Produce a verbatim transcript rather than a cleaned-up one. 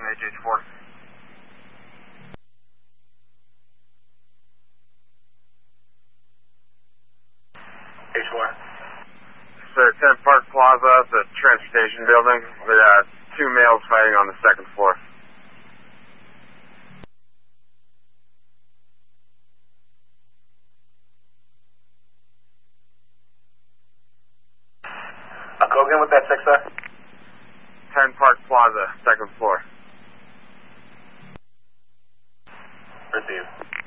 H H four. H four. Sir, ten Park Plaza, it's a transportation building with uh, two males fighting on the second floor. I'll go again with that six, sir. ten Park Plaza, second floor. Received.